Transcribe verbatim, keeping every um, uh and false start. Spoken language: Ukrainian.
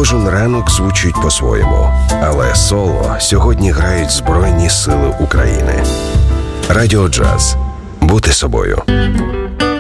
Кожен ранок звучить по-своєму, але соло сьогодні грають Збройні Сили України. Радіо Джаз. Бути собою.